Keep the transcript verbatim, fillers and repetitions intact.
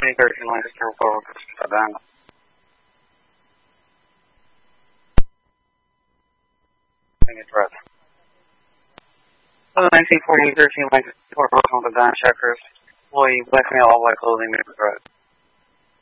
twenty thirteen Lancaster Road, Savannah. Address. Uh, nineteen forty thirteen Lancaster Road, Savannah, Checkers. Employee, black male, all white clothing, name address.